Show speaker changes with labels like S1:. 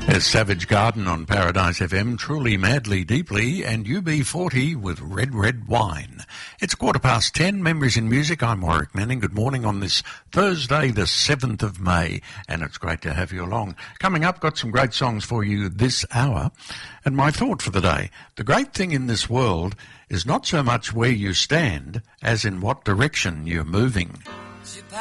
S1: There's Savage Garden on Paradise FM, Truly, Madly, Deeply, and UB40 with Red, Red Wine. It's 10:15, Memories in Music. I'm Warwick Manning. Good morning on this Thursday, the 7th of May, and it's great to have you along. Coming up, got some great songs for you this hour. And my thought for the day, the great thing in this world is not so much where you stand as in what direction you're moving.